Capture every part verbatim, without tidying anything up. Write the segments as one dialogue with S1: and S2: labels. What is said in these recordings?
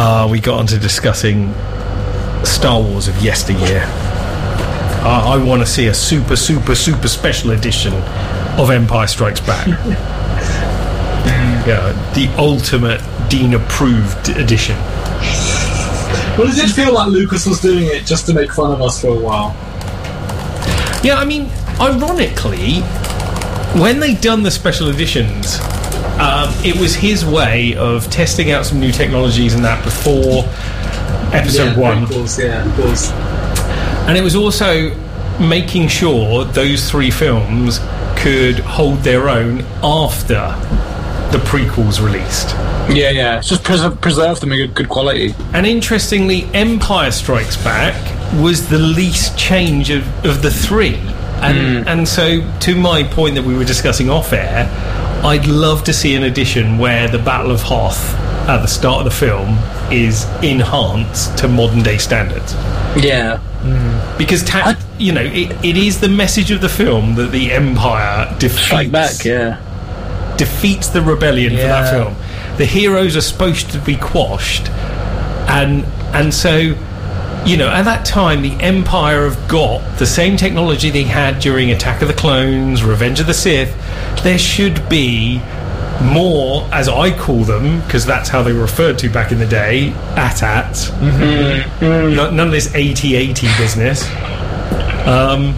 S1: uh, we got onto discussing Star Wars of yesteryear. Uh, I want to see a super, super, super special edition of Empire Strikes Back. Yeah, the ultimate Dean-approved edition.
S2: Well, it did feel like Lucas was doing it just to make fun of us for a while.
S1: Yeah, I mean, ironically, when they'd done the special editions, um, it was his way of testing out some new technologies and that before episode
S2: yeah,
S1: one.
S2: Course, yeah, of course.
S1: And it was also making sure those three films could hold their own after the prequels released.
S3: Yeah, yeah. It's just pres- preserve them in good, good quality.
S1: And interestingly, Empire Strikes Back was the least change of, of the three. And mm. and so, to my point that we were discussing off-air, I'd love to see an edition where the Battle of Hoth at the start of the film is enhanced to modern-day standards.
S3: Yeah.
S1: Mm. Because, ta- I, you know, it, it is the message of the film that the Empire defeats...
S3: Strike back, yeah.
S1: defeats the rebellion
S3: yeah.
S1: for that film. The heroes are supposed to be quashed, and and so, you know, at that time the Empire have got the same technology they had during Attack of the Clones, Revenge of the Sith. There should be more, as I call them, because that's how they were referred to back in the day, A T A T. Mm-hmm. Mm. None of this eighty eighty business. Um,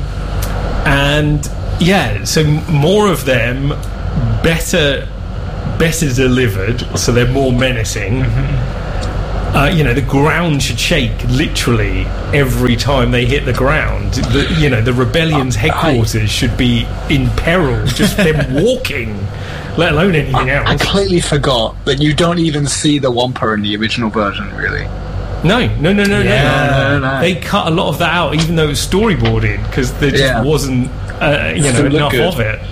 S1: and yeah, so more of them, better better delivered, so they're more menacing. Mm-hmm. Uh, you know, the ground should shake literally every time they hit the ground. The, you know, the rebellion's headquarters I, should be in peril, just them walking, let alone anything
S3: I,
S1: else.
S3: I completely forgot that you don't even see the Wampa in the original version, really.
S1: No, no, no, no,
S3: yeah,
S1: no,
S3: no, no, no.
S1: They cut a lot of that out, even though it was storyboarded, because there just
S3: yeah.
S1: wasn't, uh, you know, enough
S3: good.
S1: of it.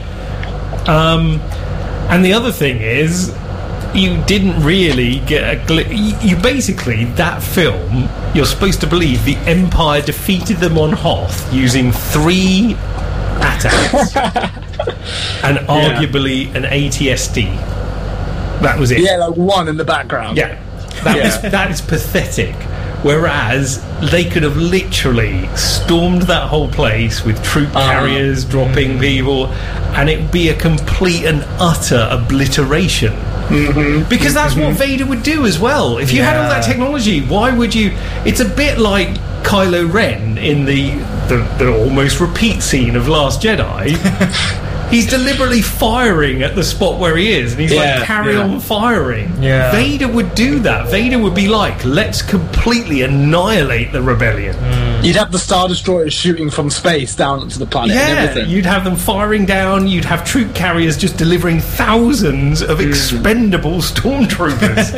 S1: Um, and the other thing is, you didn't really get a gl- you basically, that film, you're supposed to believe the Empire defeated them on Hoth using three A T A Ts and arguably yeah. an A T S D. That was it.
S3: Yeah, like one in the background.
S1: Yeah, that
S3: yeah.
S1: was that is pathetic. Whereas they could have literally stormed that whole place with troop carriers uh, dropping mm-hmm. people, and it'd be a complete and utter obliteration. Mm-hmm. Because that's mm-hmm. what Vader would do as well. If you yeah. had all that technology, why would you? It's a bit like Kylo Ren in the the, the almost repeat scene of Last Jedi. He's deliberately firing at the spot where he is, and he's yeah, like, carry yeah. on firing.
S4: Yeah.
S1: Vader would do that. Vader would be like, let's completely annihilate the rebellion.
S3: Mm. You'd have the Star Destroyers shooting from space down onto the planet
S1: yeah,
S3: and everything.
S1: You'd have them firing down, you'd have troop carriers just delivering thousands of mm. expendable stormtroopers.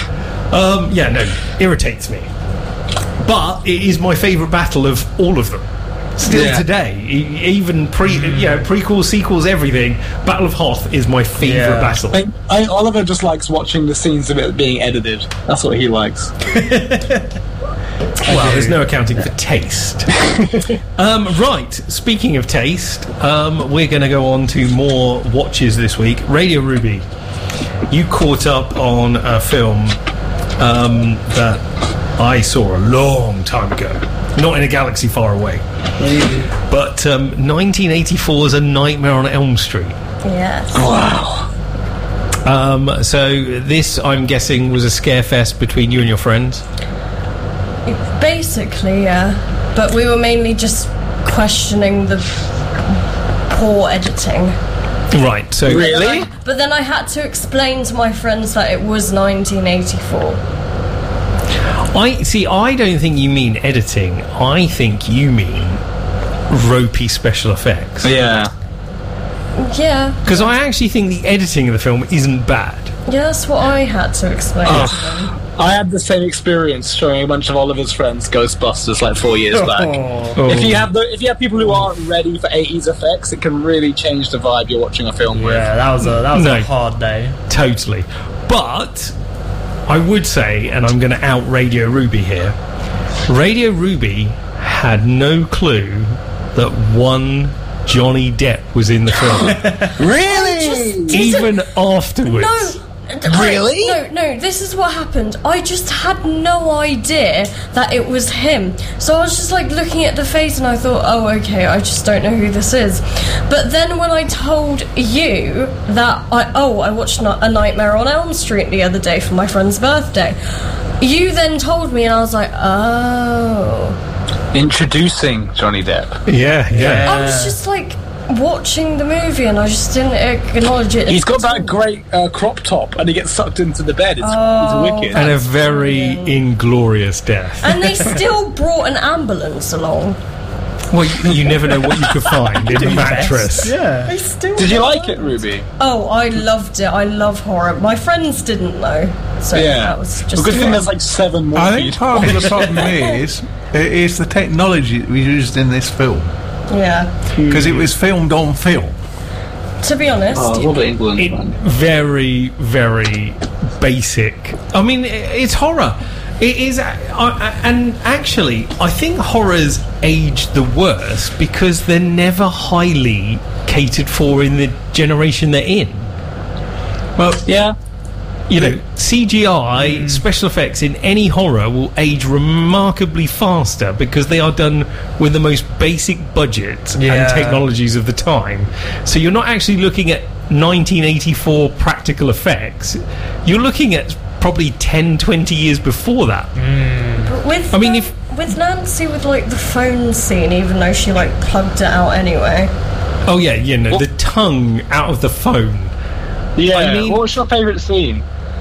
S1: um, yeah, no, irritates me. But it is my favourite battle of all of them. Still yeah. today, e- even pre, mm. you know, prequels, sequels, everything. Battle of Hoth is my favourite
S3: yeah.
S1: battle.
S3: I, I, Oliver just likes watching the scenes of it being edited. That's what he likes.
S1: Well, there's no accounting for taste. um, right, speaking of taste, um, we're going to go on to more watches this week. Radio Ruby, you caught up on a film um, that I saw a long time ago. Not in a galaxy far away. Mm. But um, nineteen eighty-four's A Nightmare on Elm Street.
S5: Yes.
S3: Wow.
S1: Um, so this, I'm guessing, was a scare fest between you and your friends?
S5: Basically, yeah. But we were mainly just questioning the poor editing.
S1: Right, so...
S3: Really?
S5: But, I, but then I had to explain to my friends that it was nineteen eighty-four.
S1: I see. I don't think you mean editing. I think you mean ropey special effects.
S3: Yeah.
S5: Yeah.
S1: Because I actually think the editing of the film isn't bad.
S5: Yeah, that's what I had to explain
S3: oh,
S5: to them.
S3: I had the same experience showing a bunch of Oliver's friends Ghostbusters like four years back.
S1: Oh.
S3: If you have the, if you have people who aren't ready for eighties effects, it can really change the vibe you're watching a film
S4: yeah,
S3: with.
S4: Yeah, that was a that was
S1: no,
S4: a hard day.
S1: Totally. But I would say, and I'm going to out Radio Ruby here, Radio Ruby had no clue that one Johnny Depp was in the film.
S3: Really?
S1: Even afterwards.
S5: No,
S3: Really?
S5: No, no, this is what happened. I just had no idea that it was him. So I was just like looking at the face and I thought, oh, okay, I just don't know who this is. But then when I told you that I, oh, I watched A Nightmare on Elm Street the other day for my friend's birthday, you then told me and I was like, oh.
S3: Introducing Johnny Depp.
S1: Yeah, yeah.
S5: I was just like watching the movie and I just didn't acknowledge it.
S3: He's got that great uh, crop top and he gets sucked into the bed. It's,
S5: Oh,
S3: it's wicked.
S1: And a very inglorious death.
S5: And they still brought an ambulance along.
S1: Well, you, you never know what you could find in the mattress.
S4: Yeah.
S5: They still
S3: Did you
S5: brought
S3: like it, Ruby?
S5: Oh, I loved it. I love horror. My friends didn't know, so
S3: Yeah.
S5: that was just.
S3: The good thing there's like seven more.
S6: I think
S3: people.
S6: part of the problem is it is the technology we used in this film
S5: Yeah.
S6: because it was filmed on film.
S5: To be honest,
S2: Oh, what England,
S1: It,
S2: man.
S1: very, very basic. I mean, i- it's horror. It is, uh, uh, and actually, I think horrors age the worst because they're never highly catered for in the generation they're in.
S6: Well,
S3: Yeah.
S1: You know, C G I, special effects in any horror will age remarkably faster because they are done with the most basic budgets
S4: Yeah.
S1: and technologies of the time. So you're not actually looking at nineteen eighty-four practical effects. You're looking at probably ten, twenty years before that.
S5: but with
S1: I mean,
S5: Nan-
S1: if-
S5: with Nancy with like the phone scene, even though she like plugged it out anyway.
S1: Oh yeah, you know, the tongue out of the phone.
S3: Yeah.
S1: I mean-
S3: what was your favourite scene?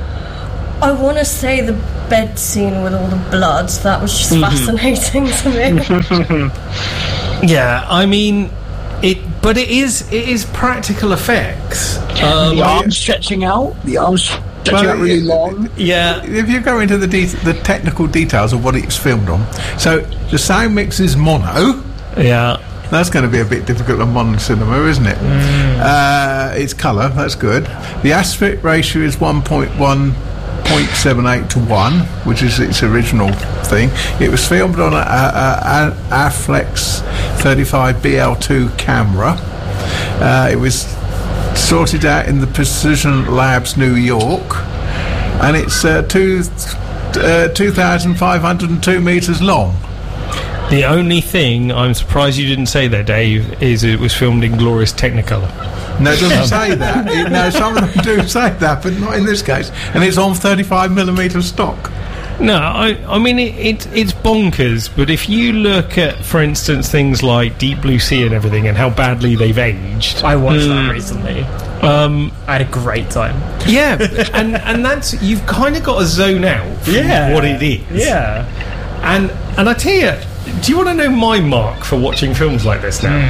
S5: I want to say the bed scene with all the blood. That was just fascinating to me.
S1: Yeah, I mean, it, but it is it is practical effects. Um,
S3: the arms stretching out. The arms stretching
S6: Well,
S3: out really
S6: yeah.
S3: long.
S1: yeah,
S6: if you go into the de- the technical details of what it's filmed on, so the sound mix is mono.
S1: yeah.
S6: That's going to be a bit difficult on modern cinema, isn't it? Uh, it's colour, that's good. The aspect ratio is one point one point seven eight to one, which is its original thing. It was filmed on a, a, a Afflex thirty-five B L two camera. Uh, it was sorted out in the Precision Labs, New York, and it's uh, two, uh, two thousand five hundred two metres long.
S1: The only thing I'm surprised you didn't say there, Dave, is it was filmed in glorious Technicolor.
S6: No, it doesn't say that. It, no, some of them do say that, but not in this case. And it's on thirty-five millimetre stock.
S1: No, I, I mean it, it, it's bonkers. But if you look at, for instance, things like Deep Blue Sea and everything, and how badly they've aged,
S4: I watched
S1: Mm.
S4: that recently.
S1: um,
S4: I had a great time.
S1: yeah, and and that's you've kind of got to zone out from
S4: Yeah.
S1: what it is.
S4: Yeah.
S1: And and I tell you, do you want to know my mark for watching films like this now?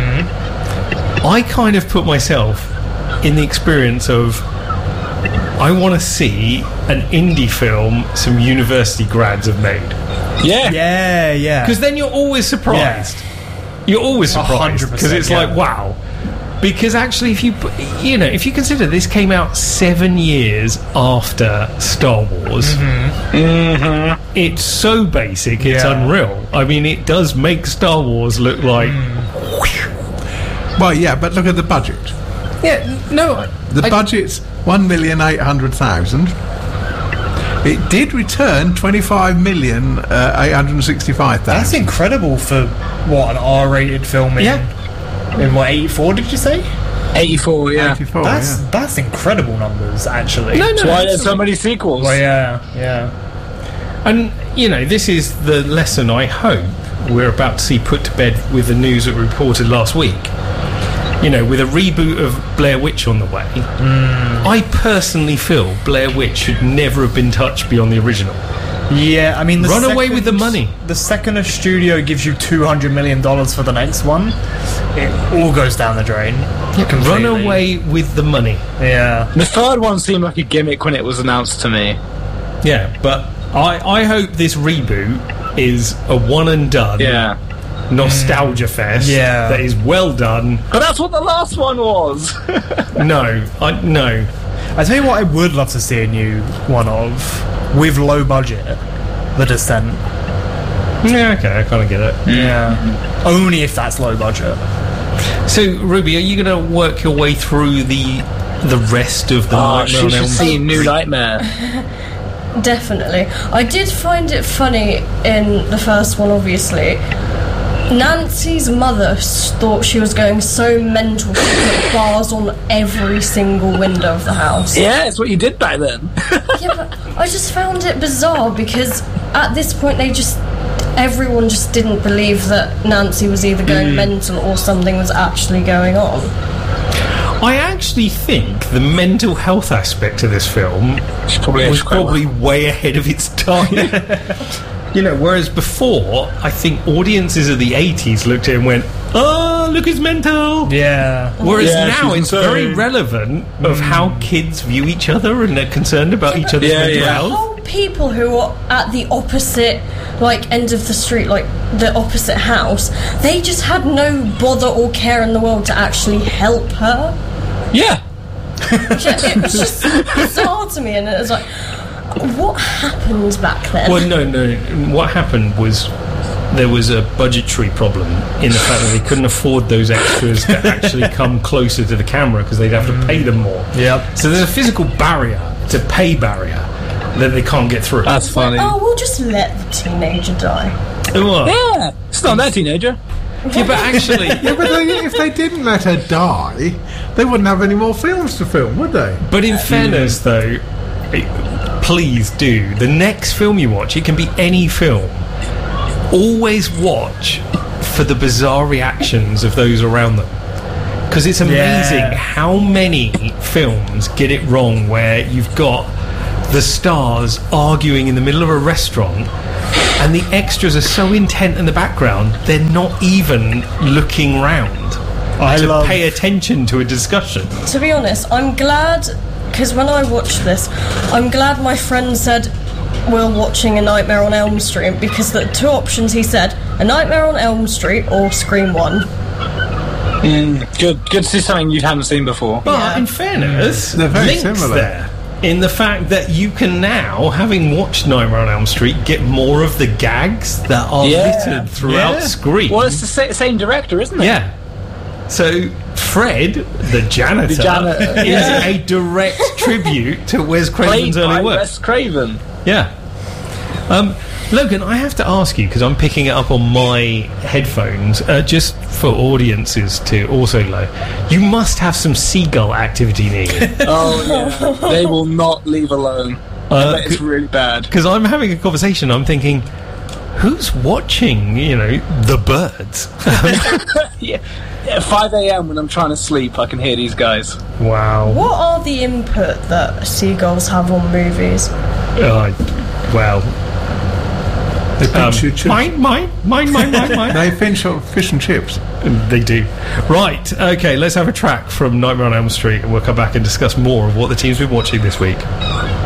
S1: I kind of put myself in the experience of I want to see an indie film some university grads have made.
S3: Yeah.
S4: Yeah, yeah.
S1: Because then you're always surprised. You're always
S4: A
S1: surprised
S4: hundred
S1: because it's
S4: percent,
S1: like,
S4: yeah.
S1: wow. Because actually, if you put- you know, if you consider this came out seven years after Star Wars, it's so basic, it's
S4: Yeah.
S1: unreal. I mean, it does make Star Wars look like,
S6: Well, yeah, but look at the budget.
S1: yeah, no,
S6: The
S1: I-
S6: budget's one million eight hundred thousand. It did return twenty-five million eight hundred sixty-five
S4: That's
S6: thousand.
S4: incredible for, what, an R-rated film in,
S1: Yeah.
S4: in what, eighty-four, did you say?
S3: eighty-four, yeah.
S6: eighty-four,
S4: That's
S6: yeah.
S4: that's incredible numbers, actually.
S1: no, no.
S3: That's why there's so
S1: absolutely.
S3: many sequels.
S4: Well, yeah, yeah.
S1: And, you know, this is the lesson I hope we're about to see put to bed with the news that we reported last week. You know, with a reboot of Blair Witch on the way, I personally feel Blair Witch should never have been touched beyond the original.
S4: Yeah, I mean, the
S1: Run away
S4: second-
S1: with the money.
S4: The second a studio gives you two hundred million dollars for the next one, it all goes down the drain.
S1: Run
S4: Completely.
S1: away with the money.
S4: Yeah.
S3: The third one seemed like a gimmick when it was announced to me.
S1: Yeah, but I, I hope this reboot is a one and done
S3: Yeah.
S1: nostalgia fest
S4: Yeah.
S1: that is well done.
S3: But that's what the last one was.
S1: No, I no.
S4: I tell you what I would love to see a new one of, with low budget, The Descent.
S1: Yeah, okay, I kind of get it.
S4: Yeah. Only if that's low budget.
S1: So, Ruby, are you going to work your way through the the rest of the
S3: Oh,
S1: Nightmare
S3: she
S1: on
S3: should
S1: Elm
S3: see New
S1: Street.
S3: Nightmare.
S5: Definitely. I did find it funny in the first one, obviously. Nancy's mother s- thought she was going so mental she put bars on every single window of the house.
S3: Yeah, it's what you did back then.
S5: Yeah, but I just found it bizarre because at this point they just everyone just didn't believe that Nancy was either going
S1: Mm.
S5: mental or something was actually going on.
S1: I actually think the mental health aspect of this film
S3: She's probably
S1: was
S3: aged quite
S1: probably way ahead of its time. You know, whereas before, I think audiences of the eighties looked at it and went, "Oh, look, it's mental."
S4: Yeah.
S1: Whereas
S3: Yeah,
S1: now
S3: she's
S1: it's very
S3: insane.
S1: relevant of how kids view each other and they're concerned about each other's
S3: Yeah,
S1: mental
S3: yeah.
S1: health.
S5: Whole people who are at the opposite like end of the street, like the opposite house, they just had no bother or care in the world to actually help her.
S3: Yeah.
S5: Yeah, it was just bizarre to me, and it was like, what happened back then?
S1: Well, no, no. What happened was there was a budgetary problem in the fact that they couldn't afford those extras to actually come closer to the camera because they'd have to pay them more.
S4: Yep.
S1: So there's a physical barrier, it's a pay barrier that they can't get through.
S3: That's funny.
S5: Oh, we'll just let the teenager die.
S1: Well,
S3: Yeah. It's not that teenager.
S1: yeah, but actually,
S6: Yeah, but they, if they didn't let her die, they wouldn't have any more films to film, would they?
S1: but in fairness, though, it- please do the next film you watch. It can be any film. Always watch for the bizarre reactions of those around them, because it's amazing
S4: Yeah.
S1: how many films get it wrong. Where you've got the stars arguing in the middle of a restaurant, and the extras are so intent in the background they're not even looking round
S4: I
S1: to
S4: love.
S1: pay attention to a discussion.
S5: To be honest, I'm glad, because when I watched this, I'm glad my friend said we're watching A Nightmare on Elm Street, because the two options he said, A Nightmare on Elm Street or Scream one.
S3: Good. Good to see something you haven't seen before.
S1: But
S5: Yeah.
S1: in fairness,
S6: They're very
S1: links
S6: similar.
S1: there in the fact that you can now, having watched Nightmare on Elm Street, get more of the gags that are
S3: Yeah.
S1: littered throughout
S3: Yeah.
S1: Scream.
S3: Well, it's the sa- same director, isn't it?
S1: Yeah. So Fred, the janitor,
S3: The janitor,
S1: is
S3: yeah.
S1: a direct tribute to Wes
S3: Played
S1: Craven's
S3: by
S1: early work.
S3: Wes Craven.
S1: Yeah. Um, Logan, I have to ask you, because I'm picking it up on my headphones, uh, just for audiences to also know, you must have some seagull activity near you.
S3: Oh yeah. They will not leave alone.
S1: Uh,
S3: But it's really bad.
S1: Because I'm having a conversation, I'm thinking, who's watching, you know, the birds?
S3: Yeah. At five a.m. when I'm trying to sleep, I can hear these guys.
S1: Wow.
S5: What are the input that seagulls have on movies?
S1: Uh, well,
S6: They pinch
S1: um,
S6: your chips.
S1: mine, mine, mine, mine, mine, mine.
S6: They pinch your fish and chips.
S1: They do. Right, okay, let's have a track from Nightmare on Elm Street and we'll come back and discuss more of what the team's been watching this week.